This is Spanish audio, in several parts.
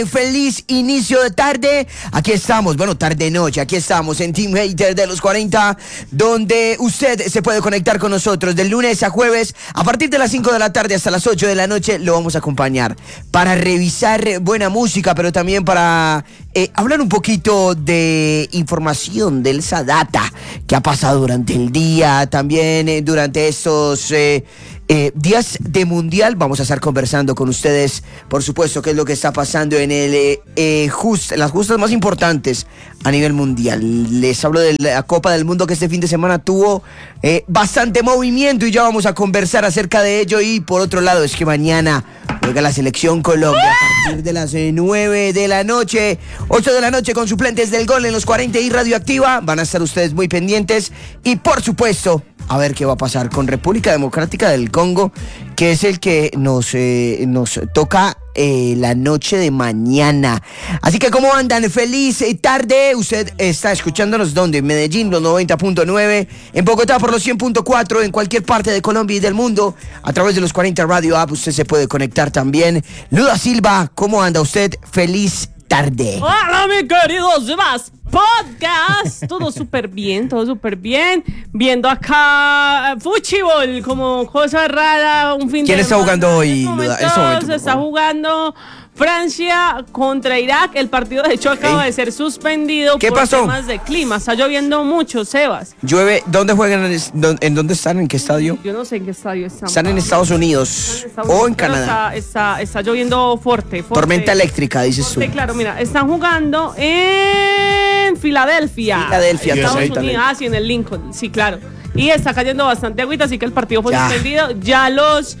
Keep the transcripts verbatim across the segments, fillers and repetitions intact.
Feliz inicio de tarde, aquí estamos, bueno, tarde-noche, aquí estamos en Team Hater de los cuarenta, donde usted se puede conectar con nosotros de lunes a jueves, a partir de las cinco de la tarde hasta las ocho de la noche, lo vamos a acompañar para revisar buena música, pero también para eh, hablar un poquito de información, de esa data que ha pasado durante el día, también eh, durante estos... Eh, Eh, días de mundial. Vamos a estar conversando con ustedes, por supuesto, qué es lo que está pasando en el eh, eh, just, las justas más importantes a nivel mundial. Les hablo de la Copa del Mundo, que este fin de semana tuvo eh, bastante movimiento y ya vamos a conversar acerca de ello. Y por otro lado, es que mañana juega la selección Colombia a partir de las eh, nueve de la noche, ocho de la noche, con suplentes del gol en los cuarenta y Radioactiva. Van a estar ustedes muy pendientes y, por supuesto, a ver qué va a pasar con República Democrática del Congo, que es el que nos, eh, nos toca eh, la noche de mañana. Así que, ¿cómo andan? Feliz tarde. Usted está escuchándonos, ¿dónde? En Medellín, los noventa punto nueve, en Bogotá por los cien punto cuatro, en cualquier parte de Colombia y del mundo, a través de los cuarenta Radio App, usted se puede conectar también. Luda Silva, ¿cómo anda usted? Feliz tarde. Hola, mis queridos demás podcast. Todo súper bien, todo súper bien. Viendo acá fútbol como cosa rara. Un fin ¿Quién de está jugando hoy? Momentos, En este momento, se está jugando Francia contra Irak. El partido, de hecho, acaba okay. de ser suspendido ¿Qué por pasó? temas de clima. Está lloviendo mucho, Sebas. Llueve. ¿Dónde juegan? ¿En dónde están? ¿En qué estadio? Yo no sé en qué estadio están. Están en Estados Unidos en Estados o Unidos, en Canadá. Está, está, está lloviendo fuerte, fuerte. Tormenta eléctrica, dices fuerte, tú. Claro, mira, están jugando en Filadelfia. Filadelfia, Estados Unidos. Unidos. Ah, sí, en el Lincoln. Sí, claro. Y está cayendo bastante agüita, así que el partido fue ya. suspendido. Ya los...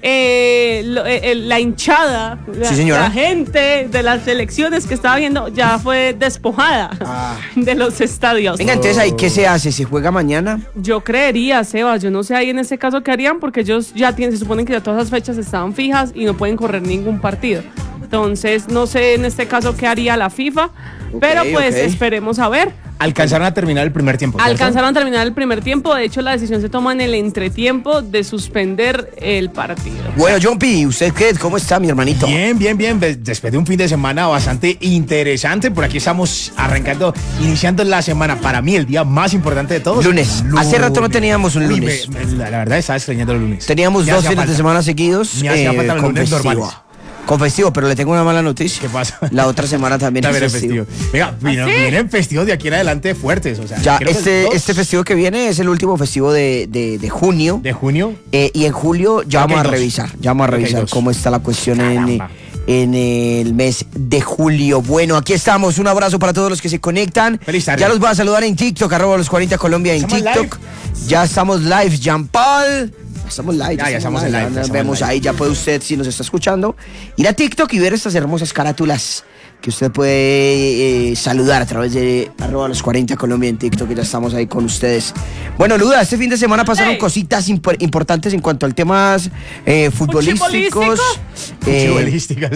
Eh, lo, eh, la hinchada, la, sí, señora. la gente de las elecciones que estaba viendo ya fue despojada ah. de los estadios. Venga, entonces ahí, ¿qué se hace? ¿Se juega mañana? Yo creería, Sebas, yo no sé ahí en este caso qué harían, porque ellos ya tienen, se suponen que ya todas las fechas estaban fijas y no pueden correr ningún partido. Entonces, no sé en este caso qué haría la FIFA, okay, pero pues okay. esperemos a ver. Alcanzaron a terminar el primer tiempo, ¿cierto? Alcanzaron a terminar el primer tiempo. De hecho, la decisión se toma en el entretiempo de suspender el partido. Bueno, John P., ¿usted qué? ¿Cómo está, mi hermanito? Bien, bien, bien. Después de un fin de semana bastante interesante, por aquí estamos arrancando, iniciando la semana. Para mí, el día más importante de todos. Lunes. lunes. Hace rato no teníamos un lunes. Uy, me, me, la, la verdad, estaba extrañando los lunes. Teníamos me dos fines falta. de semana seguidos. Me hacía eh, falta los lunes normales. Con festivo, pero le tengo una mala noticia. ¿Qué pasa? La otra semana también, también es festivo. festivo. Venga, vino, ¿Ah, sí? vienen festivos de aquí en adelante fuertes. O sea, ya, este, este festivo que viene es el último festivo de, de, de junio. ¿De junio? Eh, y en julio ya okay, vamos a dos. revisar. Ya vamos a revisar okay, cómo está la cuestión en, en el mes de julio. Bueno, aquí estamos. Un abrazo para todos los que se conectan. Feliz tarde. Ya los voy a saludar en TikTok, arroba los cuarenta Colombia en TikTok. Live? Ya estamos live, Jean Paul. Estamos live, ya, ya estamos en live. Nos vemos live. Ahí, ya puede usted, si nos está escuchando, ir a TikTok y ver estas hermosas carátulas que usted puede eh, saludar a través de arroba los cuarenta Colombia en TikTok, que ya estamos ahí con ustedes. Bueno, Luda, este fin de semana pasaron hey. cositas imp- importantes en cuanto al temas eh, futbolísticos. Eh, futbolísticos.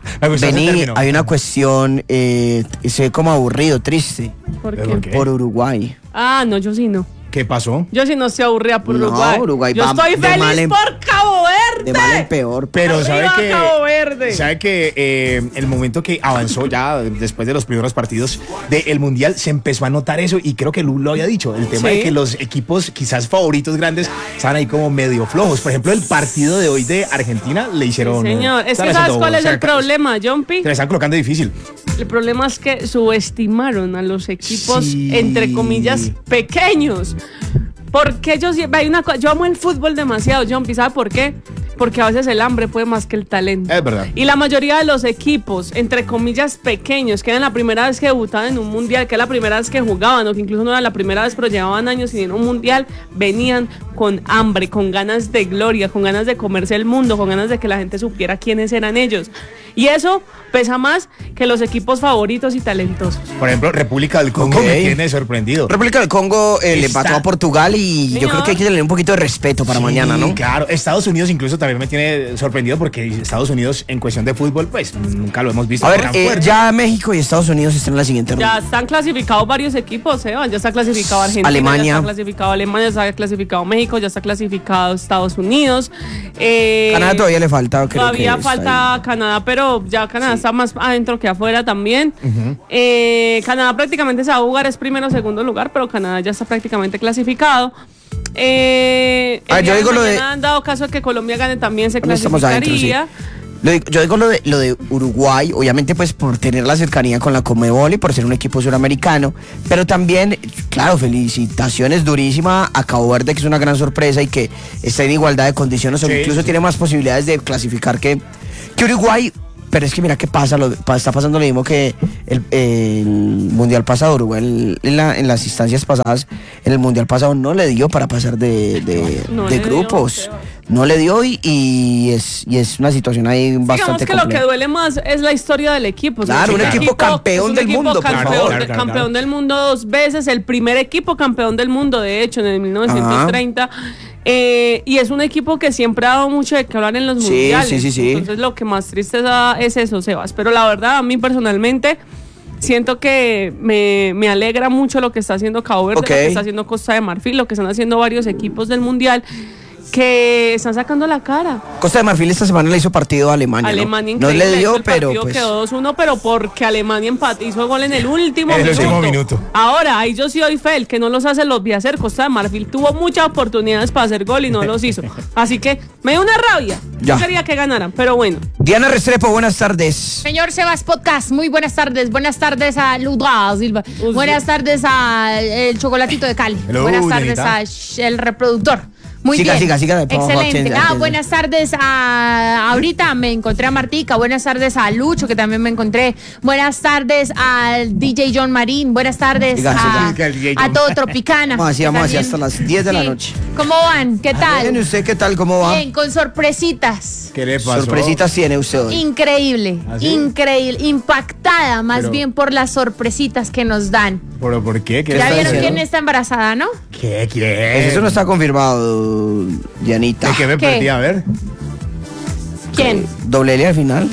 Vení, hay una cuestión, eh, se ve como aburrido, triste. ¿Por qué? Por Uruguay. Ah, no, yo sí no. ¿Qué pasó? Yo sí no estoy aburrida por no, Uruguay. Uruguay. Yo estoy feliz en, por Cabo Verde. De mal en peor. Pero Arriba, sabe que, Cabo Verde. sabe que eh, el momento que avanzó ya después de los primeros partidos del Mundial se empezó a notar eso, y creo que Lu lo había dicho, el tema ¿Sí? de que los equipos quizás favoritos grandes estaban ahí como medio flojos. Por ejemplo, el partido de hoy de Argentina le hicieron... Sí, señor. Es que ¿sabes cuál es el problema, John P? Se le están colocando difícil. El problema es que subestimaron a los equipos, sí. entre comillas, pequeños. Porque ellos, hay una, yo amo el fútbol demasiado, John P. ¿Sabe por qué? Porque a veces el hambre puede más que el talento. Es verdad. Y la mayoría de los equipos, entre comillas, pequeños, que eran la primera vez que debutaban en un mundial, que era la primera vez que jugaban, o que incluso no era la primera vez, pero llevaban años sin ir a un mundial, venían con hambre, con ganas de gloria, con ganas de comerse el mundo, con ganas de que la gente supiera quiénes eran ellos. Y eso pesa más que los equipos favoritos y talentosos. Por ejemplo, República del Congo Okay. me tiene sorprendido. República del Congo eh, le Está- empató a Portugal y Señor. yo creo que hay que tener un poquito de respeto para Sí, mañana, ¿no? Claro, Estados Unidos incluso también me tiene sorprendido porque Estados Unidos en cuestión de fútbol, pues nunca lo hemos visto A ver, tan eh, fuerte. ya México y Estados Unidos están en la siguiente ronda. Ya están clasificados varios equipos, Eva. Ya está clasificado Argentina, Alemania. ya está clasificado Alemania, ya está clasificado México, ya está clasificado Estados Unidos. Eh, Canadá todavía le falta, creo Todavía que está falta ahí. Canadá, pero ya Canadá está más adentro que afuera también. Eh, Canadá prácticamente se va a jugar, es primero o segundo lugar, pero Canadá ya está prácticamente clasificado. Eh, el Ah, yo día de digo lo de- mañana han dado caso de que Colombia gane, también se También estamos adentro, sí. clasificaría. Lo digo- yo digo lo de, lo de Uruguay, obviamente pues por tener la cercanía con la Conmebol y por ser un equipo suramericano, pero también, claro, felicitaciones durísima a Cabo Verde, que es una gran sorpresa y que está en igualdad de condiciones, o Sí, incluso sí. tiene más posibilidades de clasificar que, que Uruguay. Pero es que mira qué pasa, lo, pa- está pasando lo mismo que el, el Mundial pasado. Uruguay el- en, la- en las instancias pasadas, en el Mundial pasado no le dio para pasar de, de- No de le dio, grupos. Sebas. No le dio y, y es, y es una situación ahí Digamos bastante que lo que compleja. duele más es la historia del equipo. O sea, Claro, es un equipo campeón es un del equipo mundo, por campeón, favor. Claro, de- claro, campeón claro. del mundo dos veces, el primer equipo campeón del mundo, de hecho, en el mil novecientos treinta. Eh, y es un equipo que siempre ha dado mucho de qué hablar en los Sí, mundiales. sí, sí, sí. Entonces lo que más tristeza es eso, Sebas. Pero la verdad, a mí personalmente siento que me, me alegra mucho lo que está haciendo Cabo Verde, Ok. lo que está haciendo Costa de Marfil, lo que están haciendo varios equipos del mundial que están sacando la cara. Costa de Marfil esta semana le hizo partido a Alemania. ¿no? Alemania no increíble. le dio, el pero partido pues. quedó dos uno, pero porque Alemania empató, hizo gol en el último En el minuto. último minuto. Ahora, ahí yo sí doy fe, el que no los hace los vi hacer. Costa de Marfil tuvo muchas oportunidades para hacer gol y no los hizo. Así que me dio una rabia. Ya. Yo quería que ganaran, pero bueno. Diana Restrepo, buenas tardes. Señor Sebas Podcast, muy buenas tardes. Buenas tardes a Ludra Silva. Uy, Buenas tardes a El Chocolatito de Cali. Hello, buenas tardes Dianita. a Sh- El Reproductor. Muy Siga, bien. siga, siga, de favor, Excelente. Joaquín, Ah, antes. buenas tardes a. Ahorita me encontré a Martica. Buenas tardes a Lucho, que también me encontré. Buenas tardes al D J John Marín. Buenas tardes Siga, a, siga. El D J a John. todo Tropicana. Vamos así, que vamos así también- hasta las diez de la Sí. noche. ¿Cómo van? ¿Qué tal? Bien, ¿usted qué tal? ¿Cómo va? Bien, con sorpresitas. ¿Qué le pasó? Sorpresitas tiene usted hoy. Increíble, ¿Ah, sí? increíble, impactada más Pero- bien por las sorpresitas que nos dan. ¿Pero por qué? ¿Qué Ya está vieron diciendo? quién está embarazada, ¿no? ¿Qué quiere? Pues eso no está confirmado, Dianita. ¿De qué me ¿Qué? perdí? A ver. ¿Quién? ¿Doble L al final?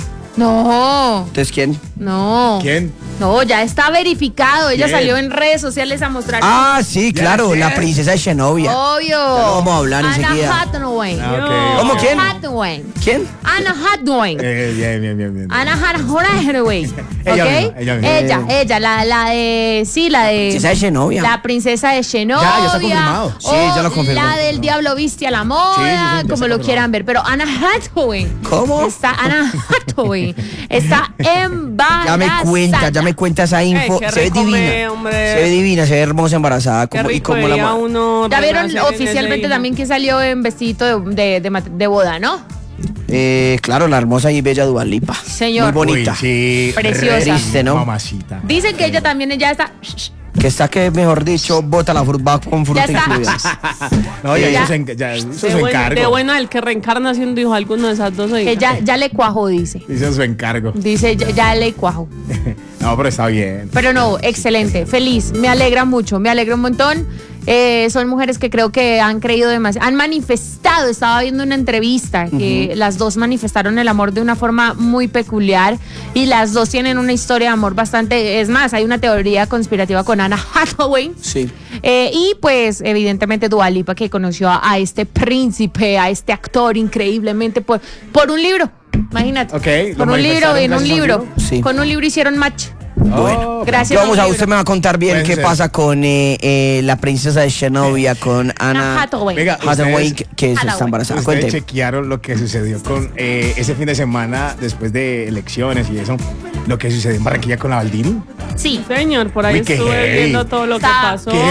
No, ¿Entonces quién? no. ¿Quién? No, ya está verificado. Ella ¿Quién? salió en redes sociales a mostrar. Ah, sí, Ya claro, sé. la princesa de Xenovia. Obvio. Ya lo vamos a hablar Anna enseguida. Hathaway. Ah, No. ok. ¿Cómo quién? Hathaway. ¿Quién? Anna Hathaway. Eh, bien, bien, bien, bien. Anna Hathaway. Ella ¿Ok? misma, ella misma. ella, ella, la, la de. Sí, la de. Princesa de Xenovia. La princesa de Xenovia. Ya, ya está confirmado. Sí, ya lo o confirmó. La del Diablo Viste a la moda, Sí, sí, sí, ya como está lo confirmado. quieran ver. Pero Anna Hathaway. ¿Cómo? Está Anna Hathaway. Está embarazada. Ya me cuenta, ya me cuenta esa info. Ay, qué se ve rico divina. ve, hombre. Se ve divina, se ve hermosa embarazada. Qué Como, y rico como la veía ma- uno. Ya vieron renacer en ese oficialmente hijo. también que salió en vestidito de, de, de mat- de boda, ¿no? Eh, claro, la hermosa y bella Dualipa. Señor. Muy bonita. Uy, sí. Preciosa. re Triste, ¿no? Mamacita. Dicen que ella también ya está. Que está que, mejor dicho, bota la fruta, va con fruta Ya está. incluida. No, ya, Ya. hizo su, en- ya hizo De, su buen- encargo. de buena, el que reencarna siendo hijo alguno de esas dos. oiga. Que ya, ya le cuajo, dice. Hizo su encargo. Dice, ya, ya le cuajo. No, pero está bien. Pero no, excelente, feliz, me alegra mucho, me alegra un montón. Eh, son mujeres que creo que han creído demasiado, han manifestado, estaba viendo una entrevista que las dos manifestaron el amor de una forma muy peculiar y las dos tienen una historia de amor bastante, es más, hay una teoría conspirativa con Anna Hathaway. Sí. Eh, y pues evidentemente Dua Lipa, que conoció a, a este príncipe, a este actor increíblemente por, por un libro, imagínate. Ok, por ¿lo un libro, manifestaron en un gracias a un libro. libro? Sí. Con un libro hicieron match. Bueno. Oh, Gracias. Vamos un a, libro. usted me va a contar bien Puede qué ser. pasa con eh, eh, la princesa de Xenovia, con Anna Anna Hathaway. Venga, Hathaway, ustedes- que eso está Hathaway. embarazada. Ustedes Cuente. chequearon lo que sucedió con eh, ese fin de semana después de elecciones y eso, lo que sucedió en Barranquilla con la Baldini. Sí. Señor, por ahí Uy, qué estuve heavy. viendo todo lo que Está- pasó. ¿Qué?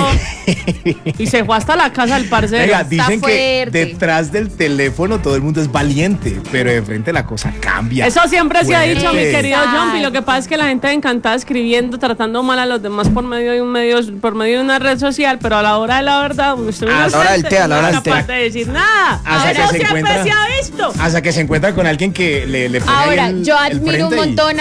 Y se fue hasta la casa del parcero. Venga, Está dicen que fuerte. detrás del teléfono todo el mundo es valiente, pero de frente la cosa cambia. Eso siempre se ha dicho, mi Fuerte. querido Jumpy. Lo que pasa es que la gente encantada escribiendo, tratando mal a los demás por medio de un medio, por medio de una red social, pero a la hora de la verdad, usted A la hora del té, a la hora del té. no es capaz de decir nada. Hasta Eso que se siempre encuentra- se ha visto. Hasta que se encuentra con alguien que le, le pone ahí Ahora, el- yo el admiro un frente y- montón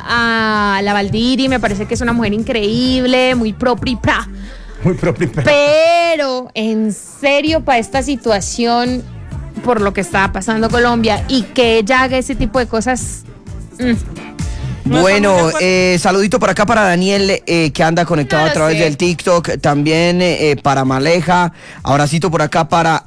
a, a la Valdiri, me parece que es una mujer increíble, muy propia y pra. Muy propio. Pero, en serio, para esta situación, por lo que está pasando Colombia, y que ella haga ese tipo de cosas, mm, No Bueno, estamos de acuerdo. eh, saludito por acá para Daniel, eh, que anda conectado No a lo través sé. del TikTok. También eh, para Maleja. Abracito por acá para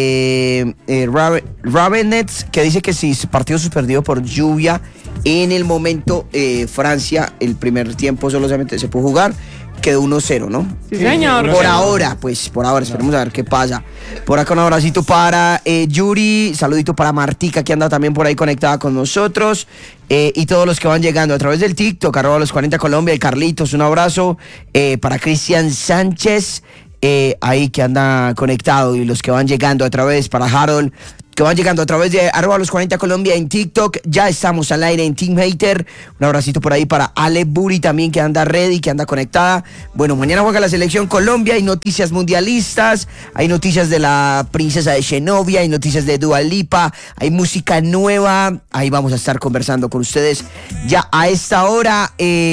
eh, eh, Raven- Ravenets, que dice que si su partido suspendido por lluvia. En el momento, eh, Francia, el primer tiempo solamente se pudo jugar. Quedó uno cero, ¿no? Sí, señor. uno Por cero. ahora, pues, por ahora, esperemos a ver qué pasa. Por acá un abracito para eh, Yuri, saludito para Martica, que anda también por ahí conectada con nosotros, eh, y todos los que van llegando a través del TikTok, arroba los cuarenta Colombia, y Carlitos, un abrazo, eh, para Cristian Sánchez, eh, ahí que anda conectado, y los que van llegando a través, para Harold, que van llegando a través de arroba los cuarenta Colombia en TikTok. Ya estamos al aire en Team Hater. Un abracito por ahí para Ale Buri también, que anda ready, que anda conectada. Bueno, mañana juega la selección Colombia. Hay noticias mundialistas, hay noticias de la princesa de Xenovia, hay noticias de Dua Lipa, hay música nueva. Ahí vamos a estar conversando con ustedes ya a esta hora.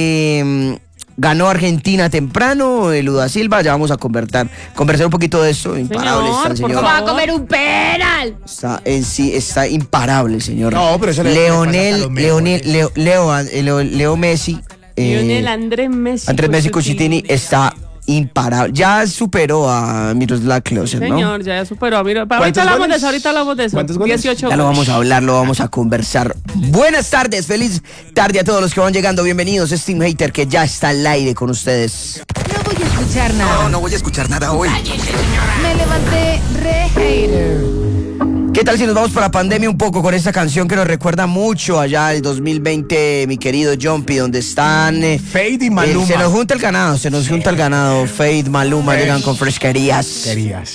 Eh, Ganó Argentina temprano, el Luda Silva. Ya vamos a conversar, conversar un poquito de eso. Imparable está el por señor. va a favor. comer un penal. Está en sí, está imparable el señor. No, pero eso le- le pasa hasta Leonel, los Leonel, mejores. Leo, Leo, eh, Leo, Leo Messi. eh, Lionel Andrés Messi. Andrés Messi Cucitini. Cucitini está imparable. Ya superó a Miroslav Klose, ¿no? Señor, ya superó. Mira, ahorita ¿Cuántos hablamos de goles? eso, ahorita hablamos de eso. ¿Cuántos goles? dieciocho Ya lo goles. vamos a hablar, lo vamos a conversar. Buenas tardes, feliz tarde a todos los que van llegando. Bienvenidos, es Team Hater, que ya está al aire con ustedes. No voy a escuchar nada. No, no voy a escuchar nada hoy. Me levanté re hater. ¿Qué tal si nos vamos para la pandemia un poco con esta canción que nos recuerda mucho allá el dos mil veinte, mi querido Jumpy, donde están... eh, Fade y eh, Maluma. se nos junta el ganado, se nos junta el ganado. Fade, Maluma, Fresh. llegan con fresquerías. Querías.